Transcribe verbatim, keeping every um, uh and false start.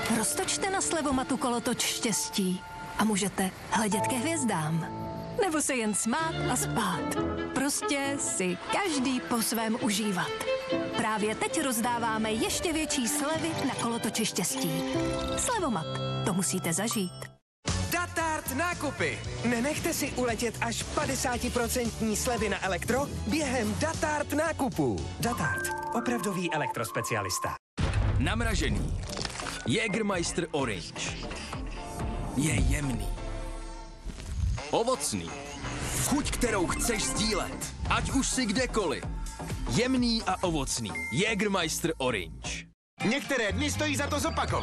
Roztočte na slevomatu kolotoč štěstí a můžete hledět ke hvězdám. Nebo se jen smát a spát. Prostě si každý po svém užívat. Právě teď rozdáváme ještě větší slevy na kolotoče štěstí. Slevomat, to musíte zažít. Datart nákupy. Nenechte si uletět až padesát procent slevy na elektro během Datart nákupů. Datart, opravdový elektrospecialista. Namražený. Jägermeister Orange. Je jemný. Ovocný. Chuť, kterou chceš sdílet. Ať už si kdekoliv. Jemný a ovocný. Jägermeister Orange. Některé dny stojí za to zopakovat.